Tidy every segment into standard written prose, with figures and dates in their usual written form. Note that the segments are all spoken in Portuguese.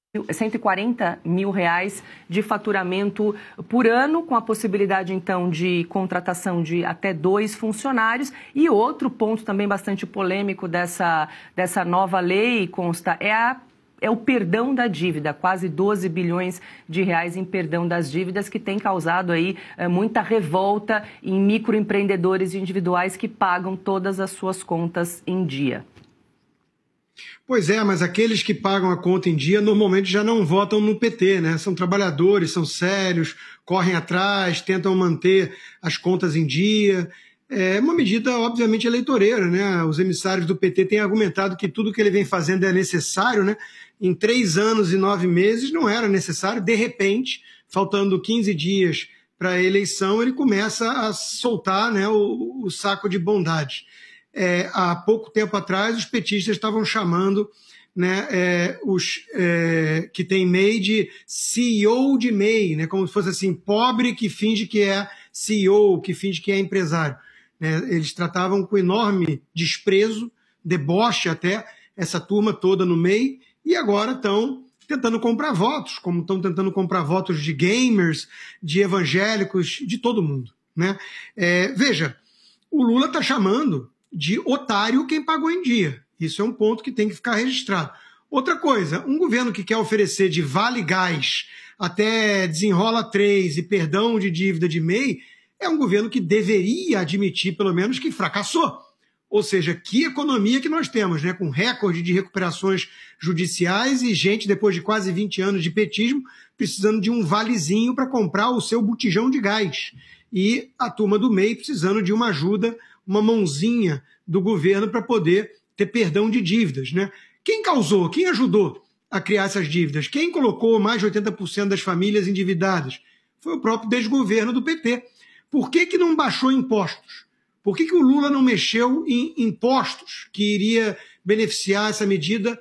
140 mil reais de faturamento por ano, com a possibilidade, então, de contratação de até 2 funcionários. E outro ponto também bastante polêmico dessa nova lei, consta, é o perdão da dívida, quase 12 bilhões de reais em perdão das dívidas, que tem causado aí muita revolta em microempreendedores individuais que pagam todas as suas contas em dia. Pois é, mas aqueles que pagam a conta em dia normalmente já não votam no PT, né? São trabalhadores, são sérios, correm atrás, tentam manter as contas em dia. É uma medida, obviamente, eleitoreira, né? Os emissários do PT têm argumentado que tudo que ele vem fazendo é necessário, né? Em 3 anos e 9 meses não era necessário. De repente, faltando 15 dias para a eleição, ele começa a soltar, né, o saco de bondade. Há pouco tempo atrás, os petistas estavam chamando, né, os que tem MEI de CEO de MEI, né, como se fosse assim, pobre que finge que é CEO, que finge que é empresário. Eles tratavam com enorme desprezo, deboche até, essa turma toda no MEI, e agora estão tentando comprar votos, como estão tentando comprar votos de gamers, de evangélicos, de todo mundo, né? Veja, o Lula está chamando de otário quem pagou em dia. Isso é um ponto que tem que ficar registrado. Outra coisa, um governo que quer oferecer de vale gás até desenrola 3 e perdão de dívida de MEI, é um governo que deveria admitir, pelo menos, que fracassou. Ou seja, que economia que nós temos, né? Com recorde de recuperações judiciais e gente, depois de quase 20 anos de petismo, precisando de um valezinho para comprar o seu botijão de gás. E a turma do MEI precisando de uma ajuda, uma mãozinha do governo para poder ter perdão de dívidas, né? Quem causou, quem ajudou a criar essas dívidas? Quem colocou mais de 80% das famílias endividadas? Foi o próprio desgoverno do PT. Por que não baixou impostos? Por que o Lula não mexeu em impostos que iria beneficiar essa medida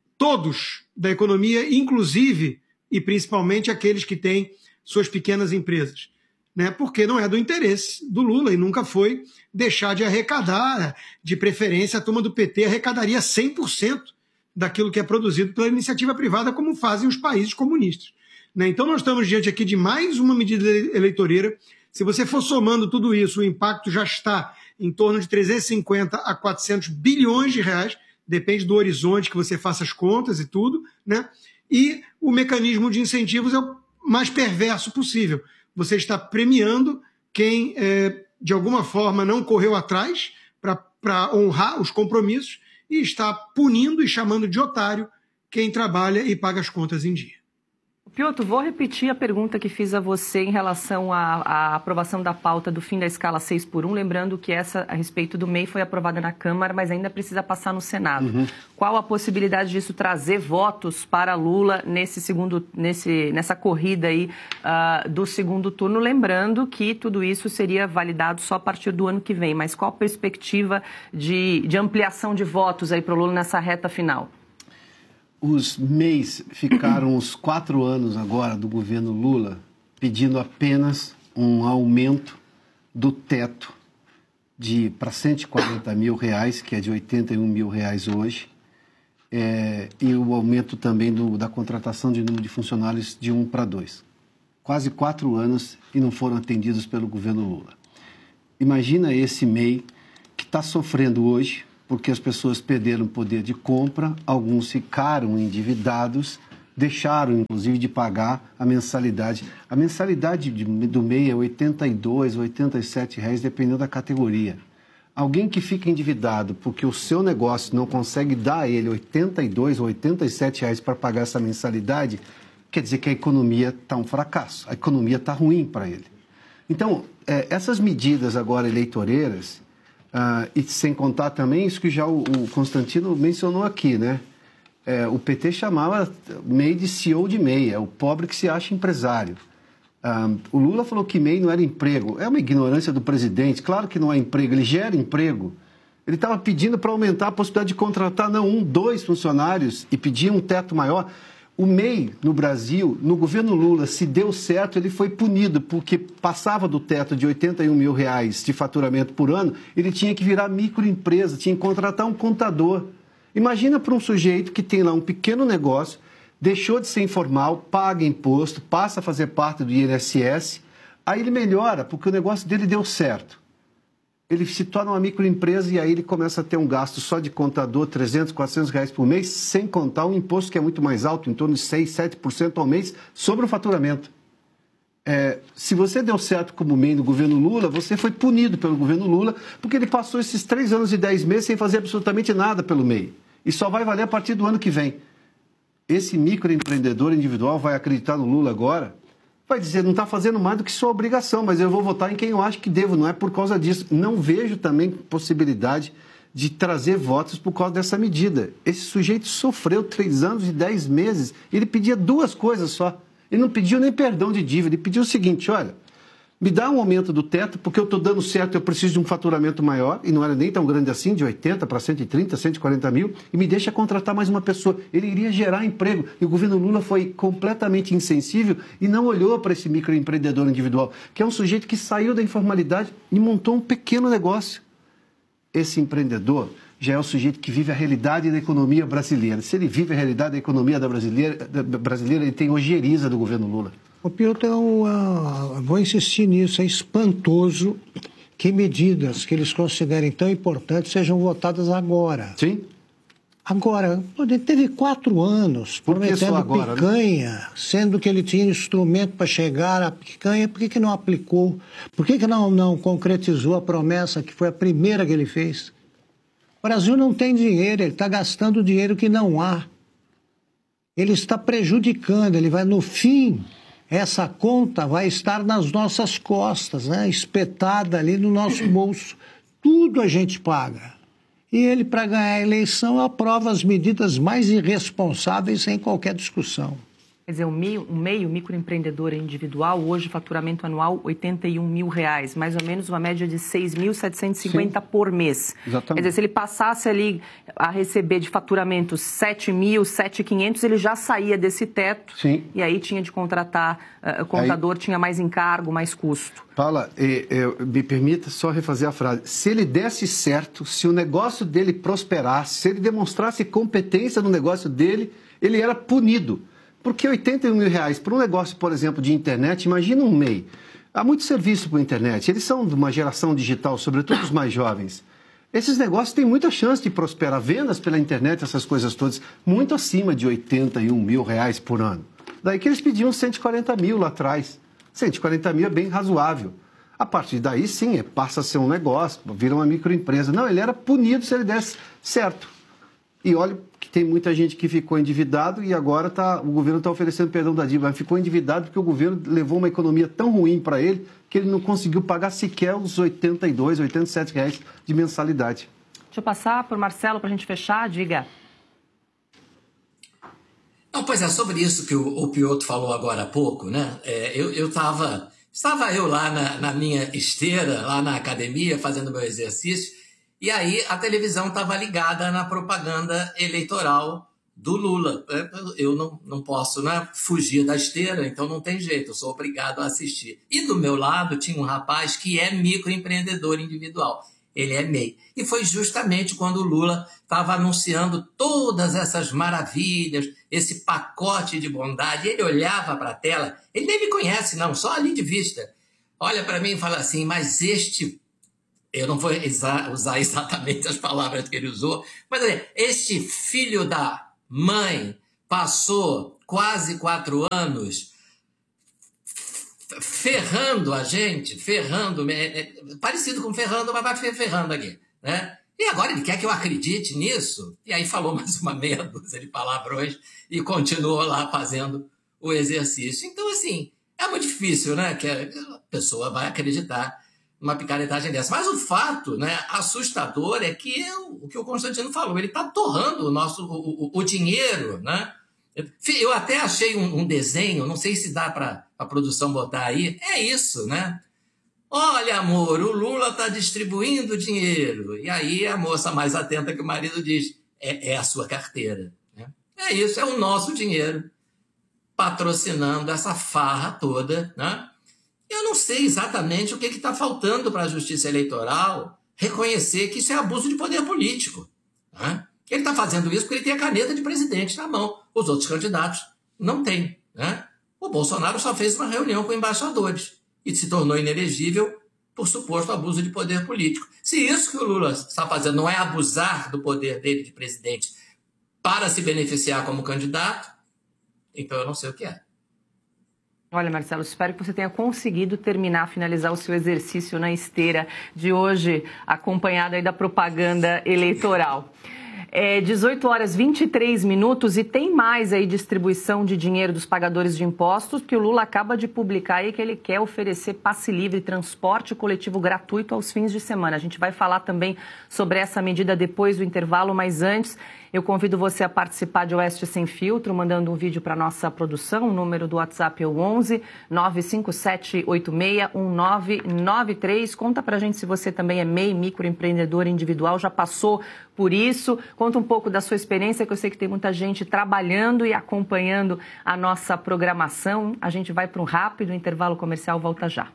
todos da economia, inclusive e principalmente aqueles que têm suas pequenas empresas? Né? Porque não é do interesse do Lula e nunca foi deixar de arrecadar, de preferência a turma do PT arrecadaria 100% daquilo que é produzido pela iniciativa privada, como fazem os países comunistas. Né? Então nós estamos diante aqui de mais uma medida eleitoreira. Se você for somando tudo isso, o impacto já está em torno de 350 a 400 bilhões de reais, depende do horizonte que você faça as contas e tudo, né? E o mecanismo de incentivos é o mais perverso possível. Você está premiando quem, de alguma forma, não correu atrás para honrar os compromissos e está punindo e chamando de otário quem trabalha e paga as contas em dia. Piotr, vou repetir a pergunta que fiz a você em relação à aprovação da pauta do fim da escala 6x1, lembrando que essa, a respeito do MEI, foi aprovada na Câmara, mas ainda precisa passar no Senado. Qual a possibilidade disso trazer votos para Lula nessa corrida aí, do segundo turno? Lembrando que tudo isso seria validado só a partir do ano que vem, mas qual a perspectiva de ampliação de votos aí para o Lula nessa reta final? Os MEIs ficaram os 4 anos agora do governo Lula pedindo apenas um aumento do teto para 140 mil reais, que é de 81 mil reais hoje, e o aumento também da contratação de número de funcionários de 1 para 2. Quase 4 anos e não foram atendidos pelo governo Lula. Imagina esse MEI que está sofrendo hoje, porque as pessoas perderam poder de compra, alguns ficaram endividados, deixaram, inclusive, de pagar a mensalidade. A mensalidade do MEI é R$ 82, R$ 87, dependendo da categoria. Alguém que fica endividado porque o seu negócio não consegue dar a ele R$ 82 ou R$ 87 para pagar essa mensalidade, quer dizer que a economia está um fracasso, a economia está ruim para ele. Então, essas medidas agora eleitoreiras, e sem contar também isso que já o Constantino mencionou aqui, né? O PT chamava MEI de CEO de MEI, é o pobre que se acha empresário. O Lula falou que MEI não era emprego. É uma ignorância do presidente. Claro que não é emprego, ele gera emprego. Ele estava pedindo para aumentar a possibilidade de contratar, não 1, 2 funcionários e pedir um teto maior. O MEI no Brasil, no governo Lula, se deu certo, ele foi punido, porque passava do teto de 81 mil reais de faturamento por ano, ele tinha que virar microempresa, tinha que contratar um contador. Imagina para um sujeito que tem lá um pequeno negócio, deixou de ser informal, paga imposto, passa a fazer parte do INSS, aí ele melhora, porque o negócio dele deu certo. Ele se torna uma microempresa e aí ele começa a ter um gasto só de contador, 300, 400 reais por mês, sem contar o imposto que é muito mais alto, em torno de 6, 7% ao mês, sobre o faturamento. Se você deu certo como MEI no governo Lula, você foi punido pelo governo Lula, porque ele passou esses 3 anos e 10 meses sem fazer absolutamente nada pelo MEI. E só vai valer a partir do ano que vem. Esse microempreendedor individual vai acreditar no Lula agora, vai dizer, não está fazendo mais do que sua obrigação, mas eu vou votar em quem eu acho que devo, não é por causa disso. Não vejo também possibilidade de trazer votos por causa dessa medida. Esse sujeito sofreu 3 anos e 10 meses, ele pedia 2 coisas só. Ele não pediu nem perdão de dívida, ele pediu o seguinte, olha, me dá um aumento do teto, porque eu estou dando certo, eu preciso de um faturamento maior, e não era nem tão grande assim, de 80 para 130, 140 mil, e me deixa contratar mais uma pessoa. Ele iria gerar emprego, e o governo Lula foi completamente insensível e não olhou para esse microempreendedor individual, que é um sujeito que saiu da informalidade e montou um pequeno negócio. Esse empreendedor já é o sujeito que vive a realidade da economia brasileira. Se ele vive a realidade da economia brasileira, ele tem ojeriza do governo Lula. O Piotr, eu vou insistir nisso, é espantoso que medidas que eles considerem tão importantes sejam votadas agora. Sim. Agora, ele teve 4 anos prometendo agora, picanha, né? Sendo que ele tinha instrumento para chegar à picanha, por que não aplicou? Por que não concretizou a promessa que foi a primeira que ele fez? O Brasil não tem dinheiro, ele está gastando dinheiro que não há. Ele está prejudicando, ele vai, no fim, essa conta vai estar nas nossas costas, né? Espetada ali no nosso bolso. Tudo a gente paga. E ele, para ganhar a eleição, aprova as medidas mais irresponsáveis sem qualquer discussão. Quer dizer, o microempreendedor individual, hoje faturamento anual R$ 81 mil, mais ou menos uma média de 6.750 por mês. Exatamente. Quer dizer, se ele passasse ali a receber de faturamento 7 mil, 7.500, ele já saía desse teto. Sim. E aí tinha de contratar contador, tinha mais encargo, mais custo. Paula, me permita só refazer a frase. Se ele desse certo, se o negócio dele prosperasse, se ele demonstrasse competência no negócio dele, ele era punido. Porque R$ 81 mil por um negócio, por exemplo, de internet, imagina um MEI. Há muito serviço por internet, eles são de uma geração digital, sobretudo os mais jovens. Esses negócios têm muita chance de prosperar. Vendas pela internet, essas coisas todas, muito acima de R$ 81 mil por ano. Daí que eles pediam 140 mil lá atrás. 140 mil é bem razoável. A partir daí, sim, passa a ser um negócio, vira uma microempresa. Não, ele era punido se ele desse certo. E olha que tem muita gente que ficou endividado e agora o governo está oferecendo perdão da dívida. Mas ficou endividado porque o governo levou uma economia tão ruim para ele que ele não conseguiu pagar sequer os R$ 82, R$ 87 reais de mensalidade. Deixa eu passar para o Marcelo para a gente fechar, diga. Não, pois é, sobre isso que o Piotr falou agora há pouco, né? Estava eu lá na minha esteira, lá na academia, fazendo meu exercício, e aí a televisão estava ligada na propaganda eleitoral do Lula. Eu não posso, né, fugir da esteira, então não tem jeito, eu sou obrigado a assistir. E do meu lado tinha um rapaz que é microempreendedor individual. Ele é MEI. E foi justamente quando o Lula estava anunciando todas essas maravilhas, esse pacote de bondade. Ele olhava para a tela, ele nem me conhece não, só ali de vista. Olha para mim e fala assim, mas eu não vou usar exatamente as palavras que ele usou, mas este filho da mãe passou quase 4 anos ferrando a gente, parecido com ferrando, mas vai ferrando aqui, né? E agora ele quer que eu acredite nisso? E aí falou mais uma meia dúzia de palavrões e continuou lá fazendo o exercício. Então, assim, é muito difícil, né, que a pessoa vai acreditar numa picaretagem dessa. Mas o fato, né, assustador é que o que o Constantino falou, ele está torrando o dinheiro, né? Eu até achei um desenho, não sei se dá para a produção botar aí, é isso, né? Olha, amor, o Lula está distribuindo dinheiro. E aí a moça mais atenta que o marido diz, é a sua carteira, né? É isso, é o nosso dinheiro patrocinando essa farra toda, né? Eu não sei exatamente o que está faltando para a Justiça Eleitoral reconhecer que isso é abuso de poder político, né? Ele está fazendo isso porque ele tem a caneta de presidente na mão. Os outros candidatos não têm, né? O Bolsonaro só fez uma reunião com embaixadores e se tornou inelegível por suposto abuso de poder político. Se isso que o Lula está fazendo não é abusar do poder dele de presidente para se beneficiar como candidato, então eu não sei o que é. Olha, Marcelo, espero que você tenha conseguido finalizar o seu exercício na esteira de hoje, acompanhado aí da propaganda eleitoral. 18h23 e tem mais aí distribuição de dinheiro dos pagadores de impostos, que o Lula acaba de publicar aí que ele quer oferecer passe livre, transporte coletivo gratuito aos fins de semana. A gente vai falar também sobre essa medida depois do intervalo, mas antes eu convido você a participar de Oeste Sem Filtro, mandando um vídeo para a nossa produção. O número do WhatsApp é o 11 957 86 1993. Conta para a gente se você também é MEI, microempreendedor individual, já passou por isso. Conta um pouco da sua experiência, que eu sei que tem muita gente trabalhando e acompanhando a nossa programação. A gente vai para um rápido intervalo comercial, volta já.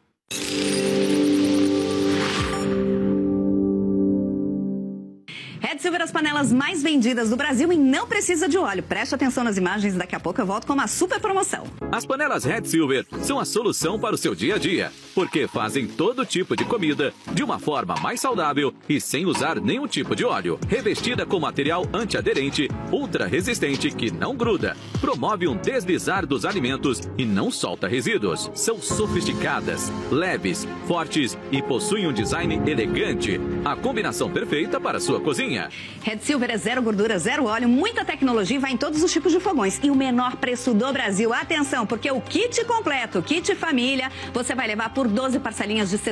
Red Silver, as panelas mais vendidas do Brasil e não precisa de óleo. Preste atenção nas imagens, daqui a pouco eu volto com uma super promoção. As panelas Red Silver são a solução para o seu dia a dia, porque fazem todo tipo de comida de uma forma mais saudável e sem usar nenhum tipo de óleo. Revestida com material antiaderente, ultra resistente que não gruda, promove um deslizar dos alimentos e não solta resíduos. São sofisticadas, leves, fortes e possuem um design elegante. A combinação perfeita para a sua cozinha. Red Silver é zero gordura, zero óleo, muita tecnologia e vai em todos os tipos de fogões. E o menor preço do Brasil. Atenção, porque o kit completo, kit família, você vai levar por 12 parcelinhas de R$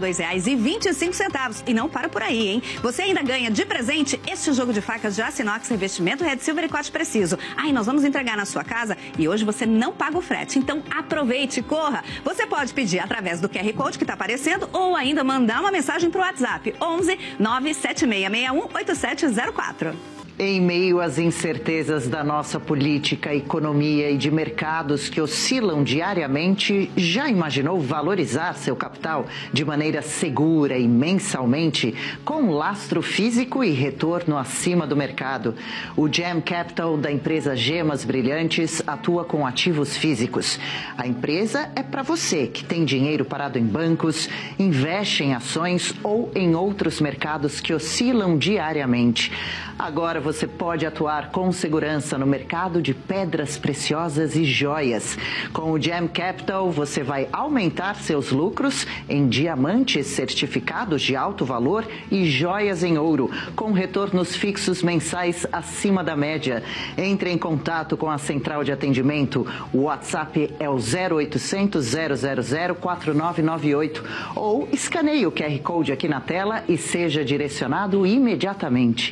72,25. E não para por aí, hein? Você ainda ganha de presente este jogo de facas de aço inox, revestimento Red Silver e corte preciso. E nós vamos entregar na sua casa e hoje você não paga o frete. Então aproveite, corra. Você pode pedir através do QR Code que está aparecendo ou ainda mandar uma mensagem para o WhatsApp 11 97661 8704. Em meio às incertezas da nossa política, economia e de mercados que oscilam diariamente, já imaginou valorizar seu capital de maneira segura e mensalmente, com lastro físico e retorno acima do mercado? O Gem Capital da empresa Gemas Brilhantes atua com ativos físicos. A empresa é para você que tem dinheiro parado em bancos, investe em ações ou em outros mercados que oscilam diariamente. Agora você pode atuar com segurança no mercado de pedras preciosas e joias. Com o Gem Capital, você vai aumentar seus lucros em diamantes certificados de alto valor e joias em ouro, com retornos fixos mensais acima da média. Entre em contato com a central de atendimento. O WhatsApp é o 0800 000 4998 ou escaneie o QR Code aqui na tela e seja direcionado imediatamente.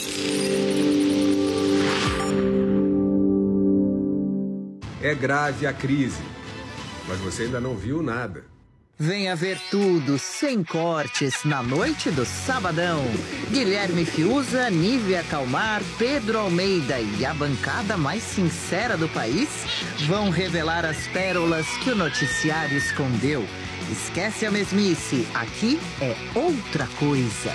É grave a crise, mas você ainda não viu nada. Venha ver tudo, sem cortes, na noite do Sabadão. Guilherme Fiuza, Nívia Calmar, Pedro Almeida e a bancada mais sincera do país vão revelar as pérolas que o noticiário escondeu. Esquece a mesmice, aqui é outra coisa.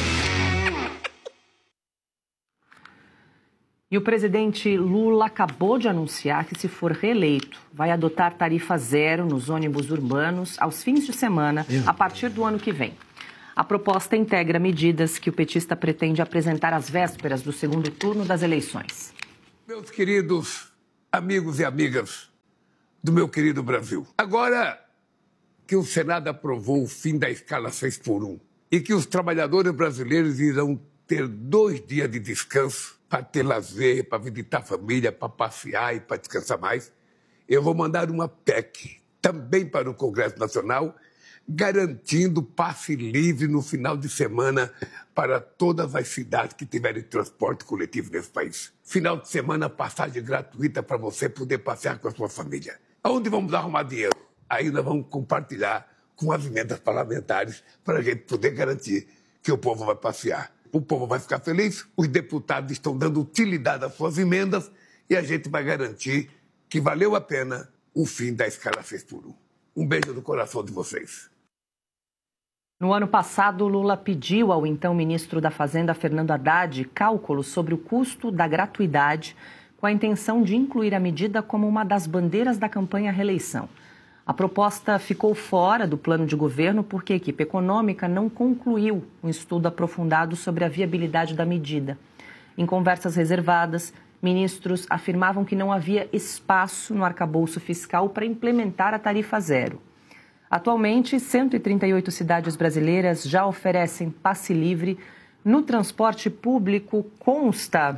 E o presidente Lula acabou de anunciar que, se for reeleito, vai adotar tarifa zero nos ônibus urbanos aos fins de semana, a partir do ano que vem. A proposta integra medidas que o petista pretende apresentar às vésperas do segundo turno das eleições. Meus queridos amigos e amigas do meu querido Brasil, agora que o Senado aprovou o fim da escala 6x1 e que os trabalhadores brasileiros irão ter 2 dias de descanso, para ter lazer, para visitar a família, para passear e para descansar mais, eu vou mandar uma PEC também para o Congresso Nacional, garantindo passe livre no final de semana para todas as cidades que tiverem transporte coletivo nesse país. Final de semana, passagem gratuita para você poder passear com a sua família. Aonde vamos arrumar dinheiro? Aí nós vamos compartilhar com as emendas parlamentares para a gente poder garantir que o povo vai passear. O povo vai ficar feliz, os deputados estão dando utilidade às suas emendas e a gente vai garantir que valeu a pena o fim da escala 6x1. Um beijo no coração de vocês. No ano passado, Lula pediu ao então ministro da Fazenda, Fernando Haddad, cálculos sobre o custo da gratuidade, com a intenção de incluir a medida como uma das bandeiras da campanha à reeleição. A proposta ficou fora do plano de governo porque a equipe econômica não concluiu um estudo aprofundado sobre a viabilidade da medida. Em conversas reservadas, ministros afirmavam que não havia espaço no arcabouço fiscal para implementar a tarifa zero. Atualmente, 138 cidades brasileiras já oferecem passe livre. No transporte público, consta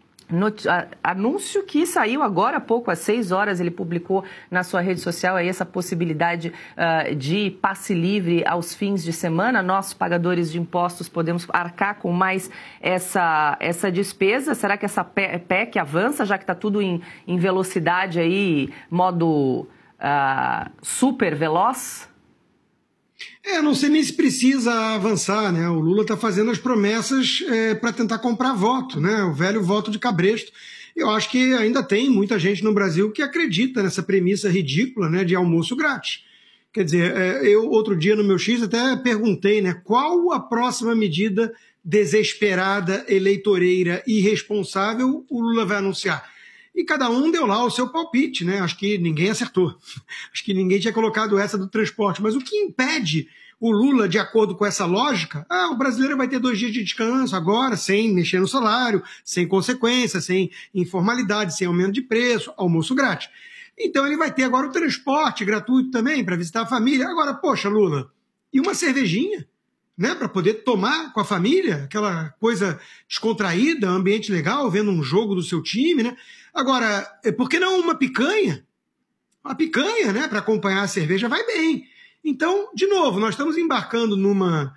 anúncio que saiu agora há pouco, às 6 horas, ele publicou na sua rede social aí essa possibilidade de passe livre aos fins de semana. Nós, pagadores de impostos, podemos arcar com mais essa despesa. Será que essa PEC avança, já que está tudo em velocidade aí, modo super veloz? Não sei nem se precisa avançar, né? O Lula está fazendo as promessas para tentar comprar voto, né? O velho voto de cabresto. Eu acho que ainda tem muita gente no Brasil que acredita nessa premissa ridícula, né, de almoço grátis. Quer dizer, eu outro dia no meu X até perguntei, né, qual a próxima medida desesperada, eleitoreira, irresponsável o Lula vai anunciar. E cada um deu lá o seu palpite, né? Acho que ninguém acertou. Acho que ninguém tinha colocado essa do transporte. Mas o que impede o Lula, de acordo com essa lógica, o brasileiro vai ter 2 dias de descanso agora, sem mexer no salário, sem consequência, sem informalidade, sem aumento de preço, almoço grátis. Então ele vai ter agora o transporte gratuito também para visitar a família. Agora, poxa, Lula, e uma cervejinha? Né, para poder tomar com a família, aquela coisa descontraída, ambiente legal, vendo um jogo do seu time, né? Agora, por que não uma picanha? Uma picanha, né, para acompanhar a cerveja vai bem. Então, de novo, nós estamos embarcando numa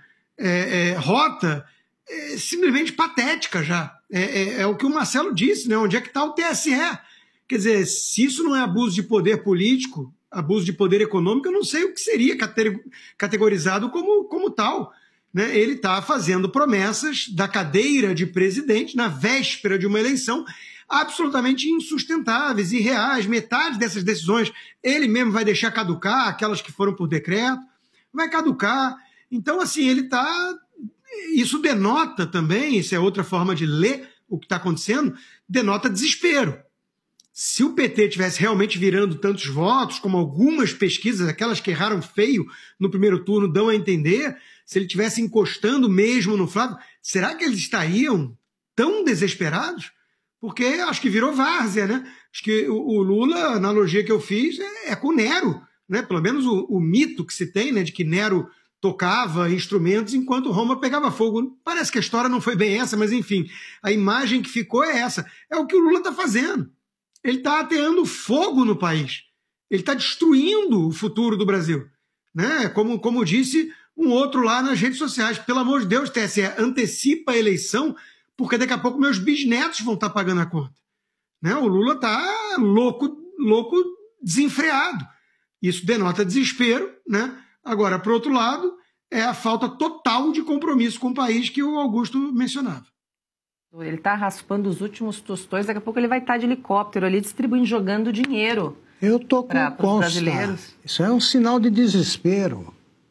rota simplesmente patética já. É o que o Marcelo disse, né? Onde é que está o TSE? Quer dizer, se isso não é abuso de poder político, abuso de poder econômico, eu não sei o que seria categorizado como tal. Né? Ele está fazendo promessas da cadeira de presidente na véspera de uma eleição absolutamente insustentáveis, irreais. Metade dessas decisões ele mesmo vai deixar caducar, aquelas que foram por decreto, vai caducar. Então, assim, ele está... Isso denota também, isso é outra forma de ler o que está acontecendo, denota desespero. Se o PT estivesse realmente virando tantos votos, como algumas pesquisas, aquelas que erraram feio no primeiro turno, dão a entender, se ele estivesse encostando mesmo no Flávio, será que eles estariam tão desesperados? Porque acho que virou várzea, né? Acho que o Lula, a analogia que eu fiz, é com Nero, né? Pelo menos o mito que se tem, né, de que Nero tocava instrumentos enquanto Roma pegava fogo. Parece que a história não foi bem essa, mas enfim, a imagem que ficou é essa. É o que o Lula está fazendo. Ele está ateando fogo no país. Ele está destruindo o futuro do Brasil. Né? Como disse um outro lá nas redes sociais. Pelo amor de Deus, TSE, antecipa a eleição, porque daqui a pouco meus bisnetos vão estar pagando a conta. Né? O Lula está louco, desenfreado. Isso denota desespero. Né? Agora, por outro lado, é a falta total de compromisso com o país que o Augusto mencionava. Ele está raspando os últimos tostões, daqui a pouco ele vai estar de helicóptero ali distribuindo, jogando dinheiro. Eu estou com os brasileiros. Isso é um sinal de desespero.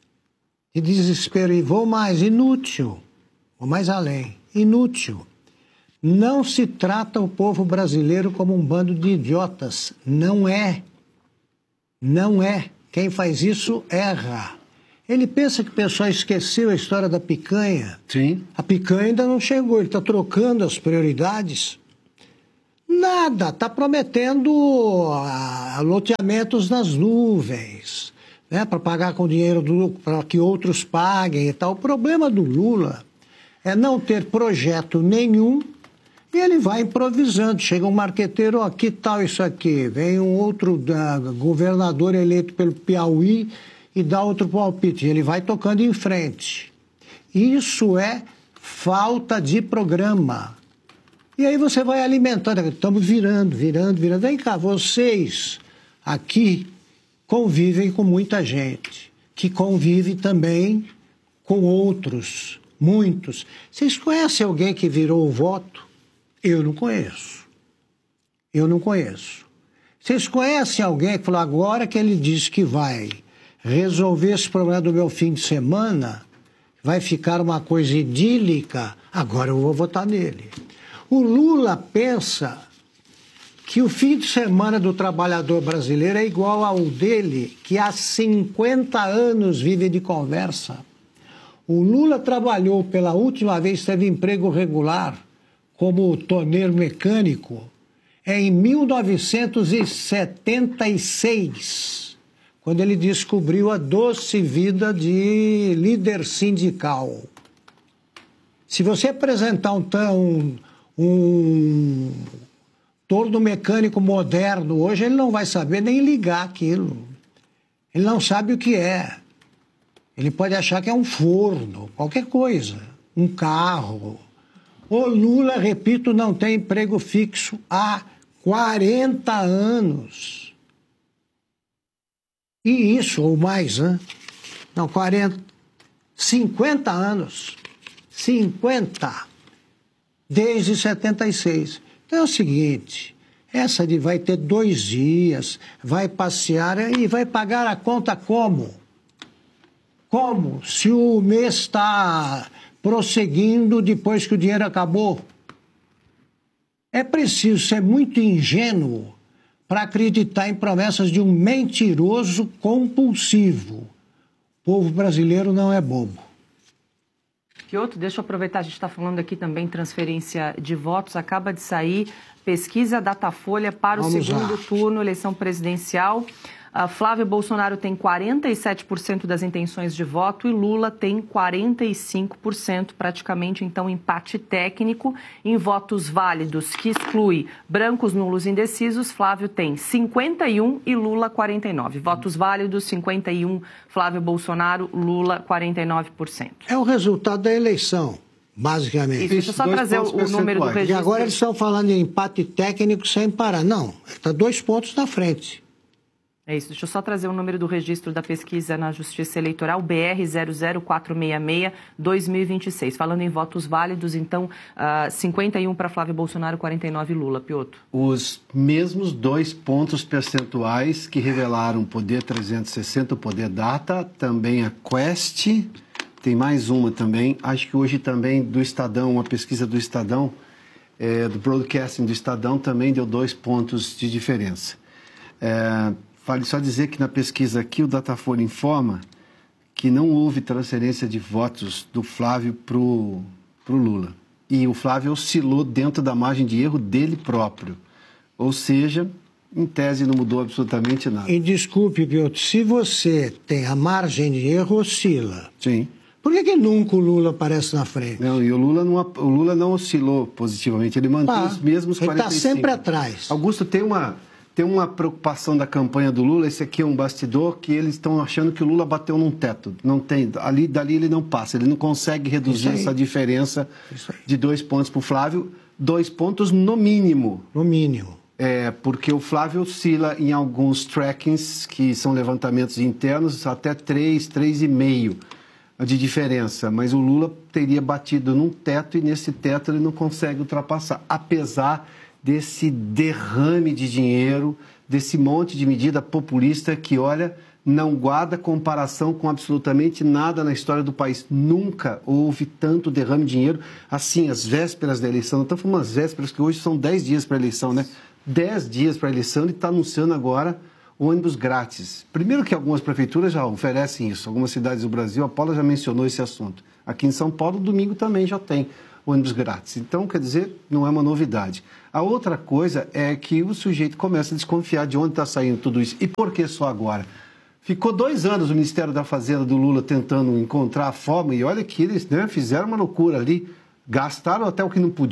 De desespero. E vou mais, inútil. Vou mais além. Inútil. Não se trata o povo brasileiro como um bando de idiotas. Não é. Não é. Quem faz isso erra. Ele pensa que o pessoal esqueceu a história da picanha. Sim. A picanha ainda não chegou, ele está trocando as prioridades. Nada, está prometendo loteamentos nas nuvens, né, para pagar com dinheiro para que outros paguem e tal. O problema do Lula é não ter projeto nenhum e ele vai improvisando. Chega um marqueteiro, ó, que tal isso aqui? Vem um outro governador eleito pelo Piauí e dá outro palpite. Ele vai tocando em frente. Isso é falta de programa. E aí você vai alimentando. Estamos virando. Vem cá, vocês aqui convivem com muita gente, que convive também com outros, muitos. Vocês conhecem alguém que virou o voto? Eu não conheço. Vocês conhecem alguém que falou, agora que ele disse que vai resolver esse problema do meu fim de semana, vai ficar uma coisa idílica, agora eu vou votar nele. O Lula pensa que o fim de semana do trabalhador brasileiro é igual ao dele, que há 50 anos vive de conversa. O Lula trabalhou pela última vez, teve emprego regular como torneiro mecânico em 1976, quando ele descobriu a doce vida de líder sindical. Se você apresentar um torno mecânico moderno hoje, ele não vai saber nem ligar aquilo. Ele não sabe o que é. Ele pode achar que é um forno, qualquer coisa, um carro. O Lula, repito, não tem emprego fixo há 40 anos. E isso, ou mais, né? Não, 50 anos. 50. Desde 76. Então é o seguinte, essa de vai ter 2 dias, vai passear e vai pagar a conta como? Como? Se o mês está prosseguindo depois que o dinheiro acabou. É preciso ser muito ingênuo para acreditar em promessas de um mentiroso compulsivo. O povo brasileiro não é bobo. Piotr, deixa eu aproveitar, a gente está falando aqui também transferência de votos. Acaba de sair pesquisa Datafolha para o segundo turno, eleição presidencial. Flávio Bolsonaro tem 47% das intenções de voto e Lula tem 45%, praticamente, então, empate técnico. Em votos válidos, que exclui brancos, nulos e indecisos, Flávio tem 51% e Lula 49%. Votos válidos, 51%, Flávio Bolsonaro, Lula 49%. É o resultado da eleição, basicamente. Isso, deixa eu só trazer o número do registro. E agora eles estão falando em empate técnico sem parar. Não, está 2 pontos na frente. É isso, deixa eu só trazer o número do registro da pesquisa na Justiça Eleitoral, BR 00466-2026. Falando em votos válidos, então, 51 para Flávio Bolsonaro, 49 Lula. Piotr. Os mesmos 2 pontos percentuais que revelaram o Poder 360, o Poder Data, também a Quest, tem mais uma também, acho que hoje também do Estadão, uma pesquisa do Estadão, do broadcasting do Estadão, também deu 2 pontos de diferença. Vale só dizer que na pesquisa aqui o Datafolha informa que não houve transferência de votos do Flávio para o Lula. E o Flávio oscilou dentro da margem de erro dele próprio. Ou seja, em tese não mudou absolutamente nada. E desculpe, Piotr, se você tem a margem de erro, oscila. Sim. Por que nunca o Lula aparece na frente? Não, e o Lula não oscilou positivamente, ele mantém os mesmos 45. Ele está sempre atrás. Augusto, tem uma preocupação da campanha do Lula, esse aqui é um bastidor, que eles estão achando que o Lula bateu num teto. Não tem, dali ele não passa, ele não consegue reduzir essa diferença de 2 pontos para o Flávio, 2 pontos no mínimo. No mínimo. Porque o Flávio oscila em alguns trackings, que são levantamentos internos, até 3,5 de diferença. Mas o Lula teria batido num teto e nesse teto ele não consegue ultrapassar, apesar desse derrame de dinheiro, desse monte de medida populista que, olha, não guarda comparação com absolutamente nada na história do país. Nunca houve tanto derrame de dinheiro assim, às vésperas da eleição. Não estamos falando às vésperas, que hoje são 10 dias para a eleição, né? 10 dias para a eleição, ele está anunciando agora ônibus grátis. Primeiro que algumas prefeituras já oferecem isso, algumas cidades do Brasil, a Paula já mencionou esse assunto. Aqui em São Paulo, domingo também já tem ônibus grátis. Então, quer dizer, não é uma novidade. A outra coisa é que o sujeito começa a desconfiar de onde está saindo tudo isso. E por que só agora? Ficou 2 anos o Ministério da Fazenda do Lula tentando encontrar a forma, e olha que eles fizeram uma loucura ali, gastaram até o que não podia.